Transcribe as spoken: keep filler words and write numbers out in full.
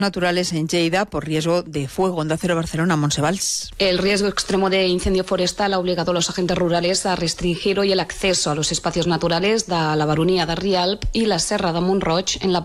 naturales en Lleida por riesgo de fuego. Onda Cero Barcelona, Montse Valls. El riesgo extremo de incendio forestal ha obligado a los agentes rurales a restringir hoy el acceso a los espacios naturales de la Baronia de Rialb y la Serra de Mont-roig en la